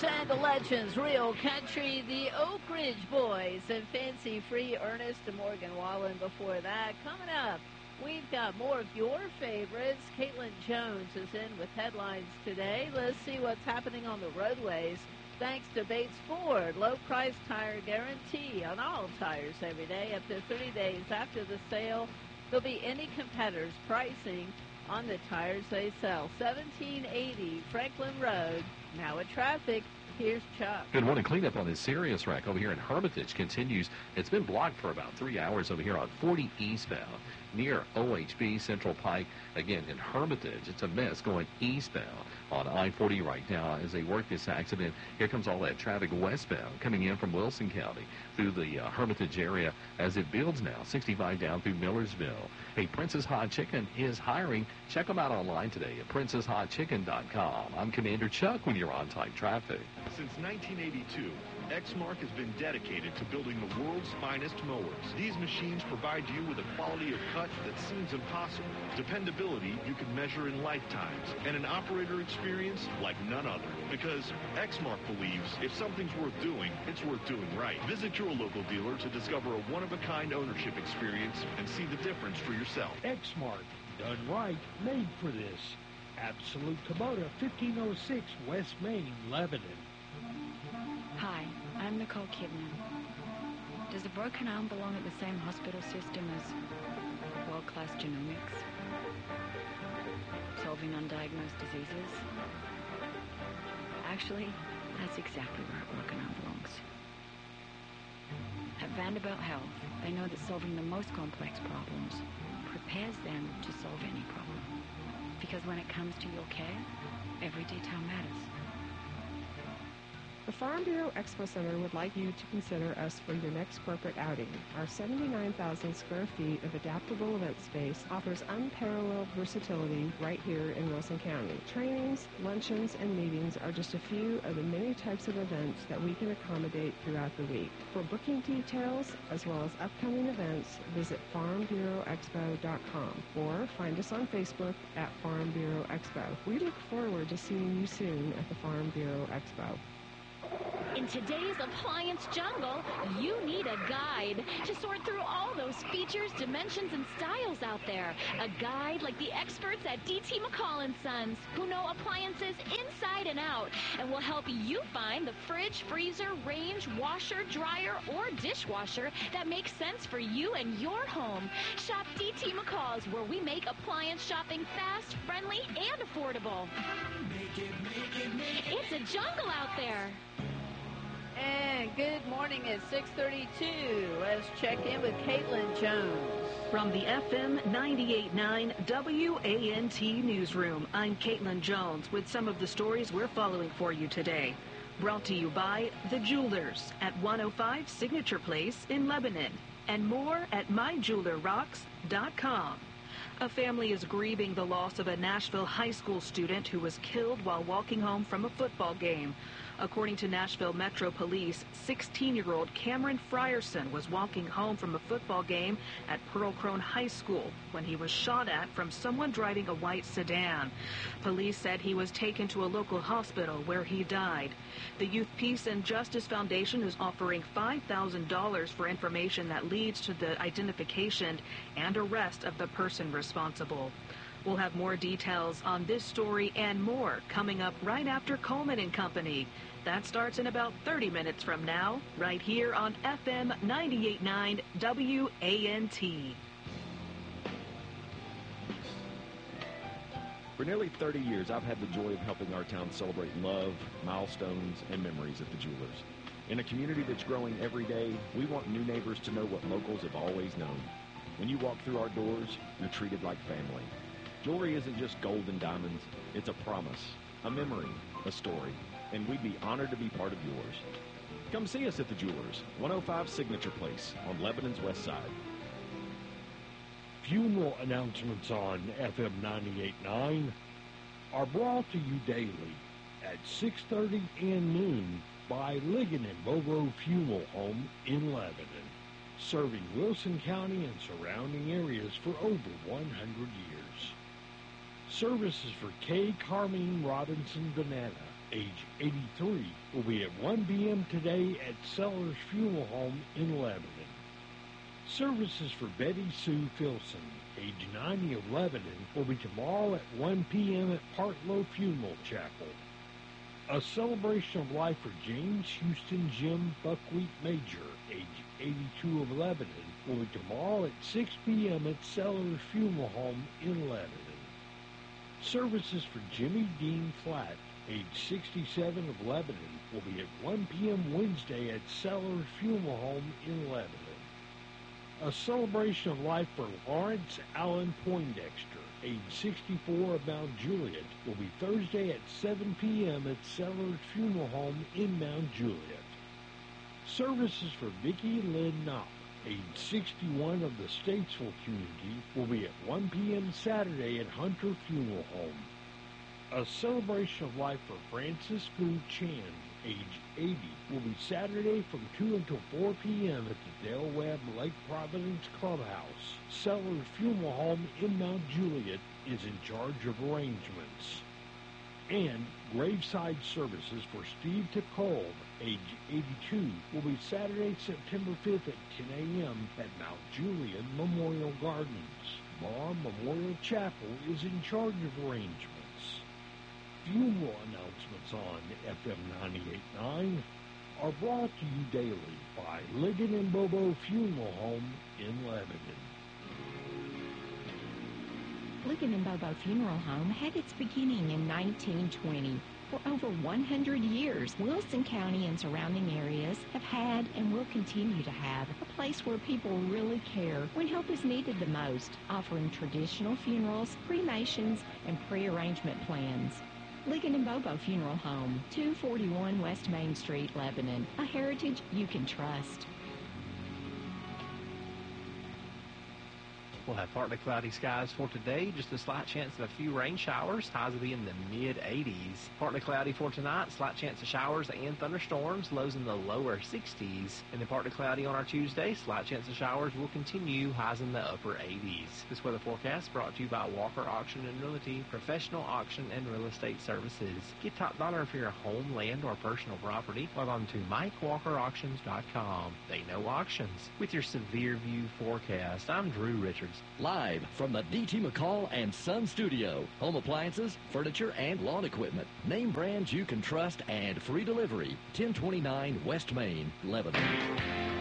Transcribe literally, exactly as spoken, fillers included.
and the legends, Real Country, the Oak Ridge Boys, and Fancy Free, Ernest and Morgan Wallen before that. Coming up, we've got more of your favorites. Caitlin Jones is in with headlines today. Let's see what's happening on the roadways. Thanks to Bates Ford, low price tire guarantee on all tires every day. Up to thirty days after the sale, there'll be any competitor's pricing on the tires they sell. seventeen eighty Franklin Road. Now at traffic, here's Chuck. Good morning. Cleanup on this serious wreck over here in Hermitage continues. It's been blocked for about three hours over here on forty eastbound near O H B Central Pike. Again, in Hermitage, it's a mess going eastbound on I forty right now as they work this accident. Here comes all that traffic westbound coming in from Wilson County through the uh, Hermitage area as it builds now. sixty-five down through Millersville. Hey, Princess Hot Chicken is hiring. Check them out online today at princess hot chicken dot com. I'm Commander Chuck when you're on tight traffic. Since nineteen eighty-two, Exmark has been dedicated to building the world's finest mowers. These machines provide you with a quality of cut that seems impossible, dependability you can measure in lifetimes, and an operator experience like none other. Because Exmark believes if something's worth doing, it's worth doing right. Visit your local dealer to discover a one-of-a-kind ownership experience and see the difference for yourself. Exmark, done right, made for this. Absolute Kubota, fifteen oh six West Main, Lebanon. Hi, I'm Nicole Kidman. Does a broken arm belong at the same hospital system as world-class genomics? Solving undiagnosed diseases? Actually, that's exactly where a broken arm belongs. At Vanderbilt Health, they know that solving the most complex problems prepares them to solve any problem. Because when it comes to your care, every detail matters. The Farm Bureau Expo Center would like you to consider us for your next corporate outing. Our seventy-nine thousand square feet of adaptable event space offers unparalleled versatility right here in Wilson County. Trainings, luncheons, and meetings are just a few of the many types of events that we can accommodate throughout the week. For booking details, as well as upcoming events, visit farm bureau expo dot com or find us on Facebook at Farm Bureau Expo. We look forward to seeing you soon at the Farm Bureau Expo. In today's appliance jungle, you need a guide to sort through all those features, dimensions, and styles out there. A guide like the experts at D T McCall and Sons, who know appliances inside and out and will help you find the fridge, freezer, range, washer, dryer, or dishwasher that makes sense for you and your home. Shop D T McCall's, where we make appliance shopping fast, friendly, and affordable. Make it, make it, make it. It's a jungle out there. And good morning at six thirty-two. Let's check in with Caitlin Jones. From the F M ninety-eight point nine W A N T Newsroom, I'm Caitlin Jones with some of the stories we're following for you today. Brought to you by The Jewelers at one oh five Signature Place in Lebanon, and more at my jeweler rocks dot com. A family is grieving the loss of a Nashville high school student who was killed while walking home from a football game. According to Nashville Metro Police, sixteen-year-old Cameron Frierson was walking home from a football game at Pearl Crone High School when he was shot at from someone driving a white sedan. Police said he was taken to a local hospital where he died. The Youth Peace and Justice Foundation is offering five thousand dollars for information that leads to the identification and arrest of the person responsible. We'll have more details on this story and more coming up right after Coleman and Company. That starts in about thirty minutes from now, right here on F M ninety-eight point nine W A N T. For nearly thirty years, I've had the joy of helping our town celebrate love, milestones, and memories at the Jewelers. In a community that's growing every day, we want new neighbors to know what locals have always known. When you walk through our doors, you're treated like family. Jewelry isn't just gold and diamonds. It's a promise, a memory, a story, and we'd be honored to be part of yours. Come see us at the Jewelers, one oh five Signature Place on Lebanon's west side. Funeral announcements on F M ninety-eight point nine are brought to you daily at six thirty and noon by Ligon and Bobo Funeral Home in Lebanon, serving Wilson County and surrounding areas for over one hundred years. Services for K. Carmine Robinson Banana age eighty-three, will be at one p.m. today at Sellers Funeral Home in Lebanon. Services for Betty Sue Filson, age ninety, of Lebanon, will be tomorrow at one p.m. at Partlow Funeral Chapel. A celebration of life for James Houston Jim Buckwheat Major, age eighty-two, of Lebanon, will be tomorrow at six p.m. at Sellers Funeral Home in Lebanon. Services for Jimmy Dean Flatt, age sixty-seven, of Lebanon, will be at one p.m. Wednesday at Sellers Funeral Home in Lebanon. A celebration of life for Lawrence Allen Poindexter, age sixty-four, of Mount Juliet, will be Thursday at seven p.m. at Sellers Funeral Home in Mount Juliet. Services for Vicki Lynn Knopp, age sixty-one, of the Statesville community, will be at one p.m. Saturday at Hunter Funeral Home. A celebration of life for Francis Fu Chan, age eighty, will be Saturday from two until four p.m. at the Dale Webb Lake Providence Clubhouse. Sellers Funeral Home in Mount Juliet is in charge of arrangements. And graveside services for Steve Ticold, age eighty-two, will be Saturday, September fifth at ten a.m. at Mount Juliet Memorial Gardens. Barr Memorial Chapel is in charge of arrangements. Funeral announcements on F M ninety-eight point nine are brought to you daily by Ligon and Bobo Funeral Home in Lebanon. Ligon and Bobo Funeral Home had its beginning in nineteen twenty. For over one hundred years, Wilson County and surrounding areas have had and will continue to have a place where people really care when help is needed the most, offering traditional funerals, cremations, and pre-arrangement plans. Ligon and Bobo Funeral Home, two forty-one West Main Street, Lebanon, a heritage you can trust. We'll have partly cloudy skies for today, just a slight chance of a few rain showers. Highs will be in the mid eighties. Partly cloudy for tonight, slight chance of showers and thunderstorms, lows in the lower sixties. And then partly cloudy on our Tuesday, slight chance of showers will continue, highs in the upper eighties. This weather forecast brought to you by Walker Auction and Realty, professional auction and real estate services. Get top dollar for your home, land, or personal property. Log on to Mike Walker Auctions dot com. They know auctions. With your severe view forecast, I'm Drew Richards. Live from the D T McCall and Son Studio. Home appliances, furniture, and lawn equipment. Name brands you can trust and free delivery. ten twenty-nine West Main, Lebanon.